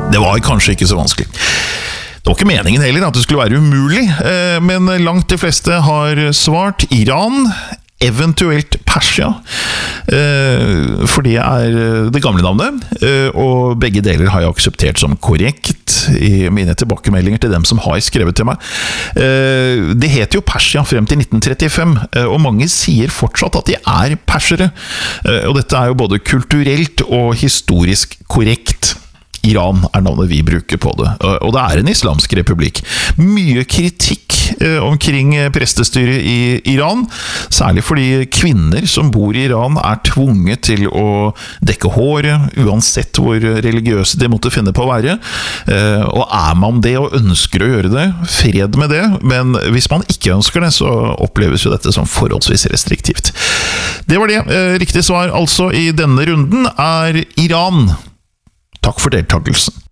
Det var kanskje ikke så vanskelig. Det var ikke meningen heller at det skulle være umulig, men langt de fleste har svart Iran, eventuelt Persia, for det det gamle navnet, og begge deler har jeg akseptert som korrekt i mine tilbakemeldinger til dem som har skrevet til meg. Det heter jo Persia frem til 1935, og mange sier fortsatt at de persere, og dette jo både kulturelt og historisk korrekt. Iran navnet vi bruker på det, og det en islamsk republikk. Mye kritikk omkring prestestyret i Iran, særlig fordi kvinner som bor i Iran tvunget til å dekke håret, uansett hvor religiøse de måtte finne på å være. Og man det og ønsker å gjøre det, fred med det, men hvis man ikke ønsker det, så oppleves jo dette som forholdsvis restriktivt. Det var det. Riktig svar altså i denne runden Iran. Takk for deltakelsen.